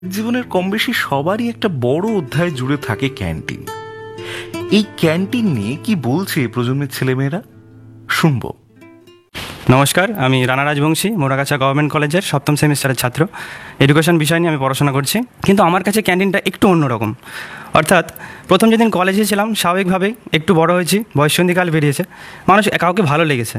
জীবনের কম বেশি সবারই একটা বড় অধ্যায় জুড়ে থাকে ক্যান্টিন। এই ক্যান্টিন নিয়ে কি বলছে প্রজন্মের ছেলেমেয়েরা, শুনবো। নমস্কার, আমি রানা রাজবংশী, মোরাগাছা গভর্নমেন্ট কলেজের 7ম সেমিস্টারের ছাত্র। এডুকেশন বিষয় নিয়ে আমি পড়াশোনা করছি, কিন্তু আমার কাছে ক্যান্টিনটা একটু অন্যরকম। অর্থাৎ প্রথম যেদিন কলেজে ছিলাম, স্বাভাবিকভাবেই একটু বড় হয়েছি, বয়ঃসন্ধিকাল বেরিয়েছে, মানুষ কাউকে ভালো লেগেছে।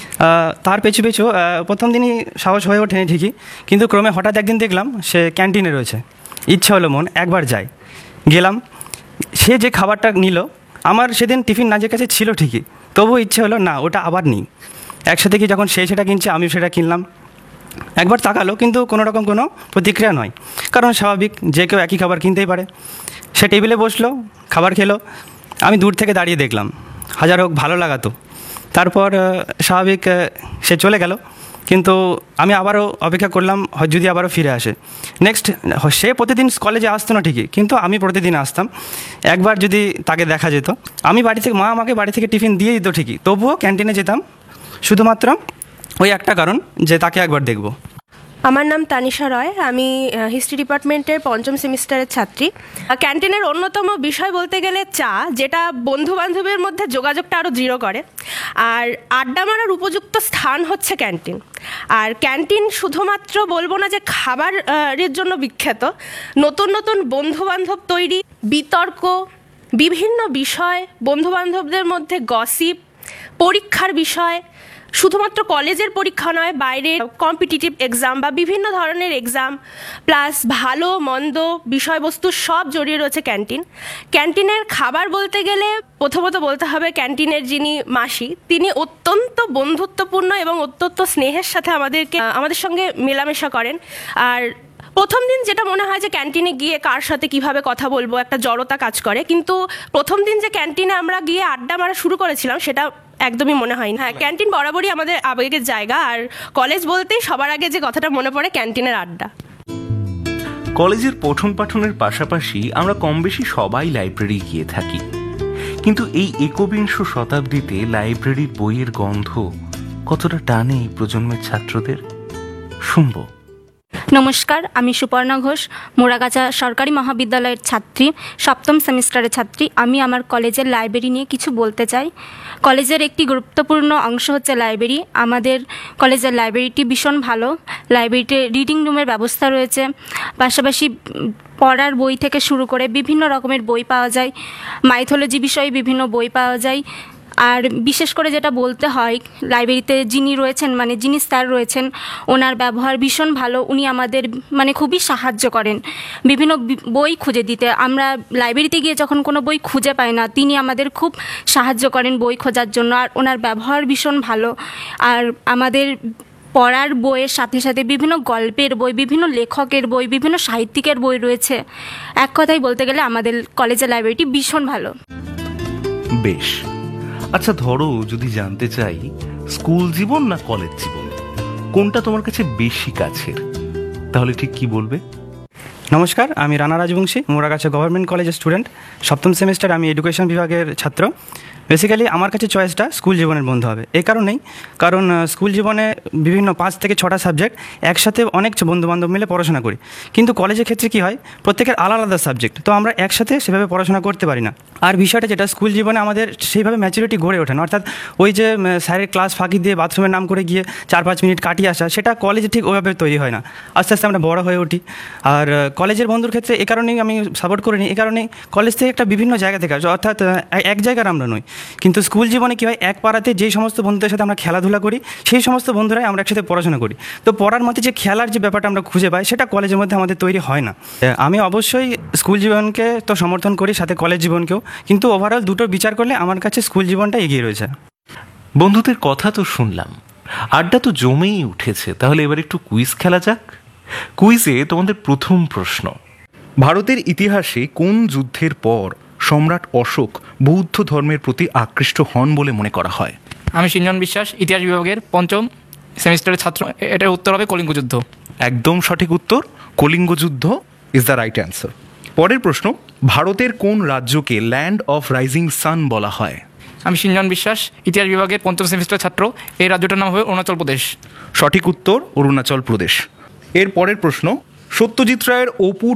তার পেছু পেছু প্রথম দিনই সাহস হয়ে ওঠেনি ঠিকই, কিন্তু ক্রমে হঠাৎ একদিন দেখলাম সে ক্যান্টিনে রয়েছে। ইচ্ছা হলো মন একবার যাই, গেলাম। সে যে খাবারটা নিল, আমার সেদিন টিফিন নাজের কাছে ছিল ঠিকই, তবুও ইচ্ছে হলো না, ওটা আবার নিই। একসাথে কি যখন সে সেটা কিনছে, আমিও সেটা কিনলাম। একবার তাকালো, কিন্তু কোনো রকম কোনো প্রতিক্রিয়া নয়, কারণ স্বাভাবিক, যে কেউ একই খাবার কিনতেই পারে। সে টেবিলে বসলো, খাবার খেলো, আমি দূর থেকে দাঁড়িয়ে দেখলাম। হাজার হোক ভালো লাগাতো। তারপর স্বাভাবিক সে চলে গেল, কিন্তু আমি আবারও অপেক্ষা করলাম যদি আবারও ফিরে আসে। নেক্সট, সে প্রতিদিন কলেজে আসতো না ঠিকই, কিন্তু আমি প্রতিদিন আসতাম। একবার যদি তাকে দেখা যেত, আমি বাড়ি থেকে, মা আমাকে বাড়ি থেকে টিফিন দিয়ে দিত ঠিকই, তবুও ক্যান্টিনে যেতাম শুধুমাত্র ওই একটা কারণ, যে তাকে একবার দেখব। আমার নাম তানিশা রয়, আমি হিস্ট্রি ডিপার্টমেন্টের 5ম সেমিস্টারের ছাত্রী। ক্যান্টিনের অন্যতম বিষয় বলতে গেলে চা, যেটা বন্ধু বান্ধবের মধ্যে যোগাযোগটা আরও দৃঢ় করে। আর আড্ডা মারার উপযুক্ত স্থান হচ্ছে ক্যান্টিন। আর ক্যান্টিন শুধুমাত্র বলবো না যে খাবারের জন্য বিখ্যাত, নতুন নতুন বন্ধু বান্ধব তৈরি, বিতর্ক, বিভিন্ন বিষয়, বন্ধু বান্ধবদের মধ্যে গসিপ, পরীক্ষার বিষয়, শুধুমাত্র কলেজের পরীক্ষা নয়, বাইরের কম্পিটিটিভ এক্সাম বা বিভিন্ন ধরনের এক্সাম, প্লাস ভালো মন্দ বিষয়বস্তু সব জড়িয়ে রয়েছে ক্যান্টিন। ক্যান্টিনের খাবার বলতে গেলে প্রথমত বলতে হবে ক্যান্টিনের যিনি মাসি, তিনি অত্যন্ত বন্ধুত্বপূর্ণ এবং অত্যন্ত স্নেহের সাথে আমাদের সঙ্গে মেলামেশা করেন। আর প্রথম দিন যেটা মনে হয় যে ক্যান্টিনে গিয়ে কার সাথে কিভাবে কথা বলবো, একটা জড়তা কাজ করে, কিন্তু প্রথম দিন যে ক্যান্টিনে আমরা গিয়ে আড্ডা মারা শুরু করেছিলাম, সেটা একদমই মনে হয় না। হ্যাঁ, ক্যান্টিন বরাবরই আমাদের আবেগের জায়গা। আর কলেজ বলতেই সবার আগে যে কথাটা মনে পড়ে, ক্যান্টিনের আড্ডা। কলেজের পঠন পাঠনের পাশাপাশি আমরা কম বেশি সবাই লাইব্রেরি গিয়ে থাকি, কিন্তু এই একবিংশ শতাব্দীতে লাইব্রেরির বইয়ের গন্ধ কতটা টানে এই প্রজন্মের ছাত্রদের, শুনবো। নমস্কার, আমি সুপর্ণা ঘোষ, মোরাগাছা সরকারি মহাবিদ্যালয়ের ছাত্রী, 7ম সেমিস্টারের ছাত্রী। আমি আমার কলেজের লাইব্রেরি নিয়ে কিছু বলতে চাই। কলেজের একটি গুরুত্বপূর্ণ অংশ হচ্ছে লাইব্রেরি। আমাদের কলেজের লাইব্রেরিটি ভীষণ ভালো। লাইব্রেরিতে রিডিং রুমের ব্যবস্থা রয়েছে, পাশাপাশি পড়ার বই থেকে শুরু করে বিভিন্ন রকমের বই পাওয়া যায়, মাইথোলজি বিষয়ে বিভিন্ন বই পাওয়া যায়। আর বিশেষ করে যেটা বলতে হয়, লাইব্রেরিতে যিনি রয়েছেন, যিনি স্যার রয়েছেন, ওনার ব্যবহার ভীষণ ভালো। উনি আমাদের খুবই সাহায্য করেন বিভিন্ন বই খুঁজে দিতে। আমরা লাইব্রেরিতে গিয়ে যখন কোনো বই খুঁজে পাই না, তিনি আমাদের খুব সাহায্য করেন বই খোঁজার জন্য। আর ওনার ব্যবহার ভীষণ ভালো। আর আমাদের পড়ার বইয়ের সাথে সাথে বিভিন্ন গল্পের বই, বিভিন্ন লেখকের বই, বিভিন্ন সাহিত্যিকের বই রয়েছে। এক কথায় বলতে গেলে আমাদের কলেজের লাইব্রেরিটি ভীষণ ভালো। বেশ, আচ্ছা ধরো যদি জানতে চাই, স্কুল জীবন না কলেজ জীবন, কোনটা তোমার কাছে বেশি কাছের, তাহলে ঠিক কি বলবে? নমস্কার, আমি রানা রাজবংশী, মোরাগাছা গভর্নমেন্ট কলেজের স্টুডেন্ট, 7ম সেমিস্টার, আমি এডুকেশন বিভাগের ছাত্র। বেসিক্যালি আমার কাছে চয়েসটা স্কুল জীবনের বন্ধু হবে। এই কারণেই, কারণ স্কুল জীবনে বিভিন্ন 5 থেকে 6টা সাবজেক্ট একসাথে অনেক বন্ধুবান্ধব মিলে পড়াশোনা করি, কিন্তু কলেজের ক্ষেত্রে কী হয়, প্রত্যেকের আলাদা আলাদা সাবজেক্ট, তো আমরা একসাথে সেভাবে পড়াশোনা করতে পারি না। আর বিষয়টা যেটা, স্কুল জীবনে আমাদের সেইভাবে ম্যাচুরিটি গড়ে ওঠে না। অর্থাৎ ওই যে স্যারের ক্লাস ফাঁকি দিয়ে বাথরুমের নাম করে গিয়ে 4-5 মিনিট কাটিয়ে আসা, সেটা কলেজে ঠিক ওইভাবে তৈরি হয় না। আস্তে আস্তে আমরা বড় হয়ে উঠি। আর কলেজের বন্ধুর ক্ষেত্রে এ কারণেই আমি সাপোর্ট করিনি, এ কারণেই কলেজ থেকে একটা বিভিন্ন জায়গা থেকে আসে, অর্থাৎ এক জায়গার আমরা নই। কিন্তু স্কুল জীবনে কী হয়, এক পাড়াতে যেই সমস্ত বন্ধুদের সাথে আমরা খেলাধুলা করি, সেই সমস্ত বন্ধুরাই আমরা একসাথে পড়াশোনা করি। তো পড়ার মধ্যে যে খেলার যে ব্যাপারটা আমরা খুঁজে পাই, সেটা কলেজের মধ্যে আমাদের তৈরি হয় না। আমি অবশ্যই স্কুল জীবনকে তো সমর্থন করি, সাথে কলেজ জীবনকেও, কিন্তু ওভারঅল দুটো বিচার করলে আমার কাছে স্কুল জীবনটা এগিয়ে রয়েছে। বন্ধুদের কথা তো শুনলাম, আড্ডা তো জমেই উঠেছে, তাহলে এবার একটু কুইজ খেলা যাক। কুইজে তোমাদের প্রথম প্রশ্ন, ভারতের ইতিহাসে কোন যুদ্ধের পর সম্রাট অশোক বৌদ্ধ ধর্মের প্রতি আকৃষ্ট হন বলে মনে করা হয়? আমি সিঞ্জন বিশ্বাস, ইতিহাস বিভাগের 5ম সেমিস্টারের ছাত্র। এটার উত্তর হবে কলিঙ্গ যুদ্ধ। একদম সঠিক উত্তর, কলিঙ্গ যুদ্ধ ইজ দ্য রাইট অ্যান্সার। পরের প্রশ্ন, ভারতের কোন রাজ্যকে ল্যান্ড অফ রাইজিং সান বলা হয়? আমি সিঞ্জন বিশ্বাস, ইতিহাস বিভাগের 5ম সেমিস্টার ছাত্র। এই রাজ্যটার নাম হবে অরুণাচল প্রদেশ। সঠিক উত্তর, অরুণাচল প্রদেশ। এর পরের প্রশ্ন, সত্যজিৎ রায়ের অপু